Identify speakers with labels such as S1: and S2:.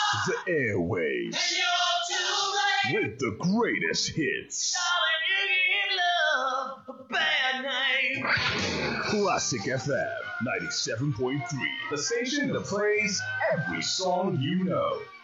S1: The airwaves with the greatest hits. Classic FM 97.3, the station that plays every song you know.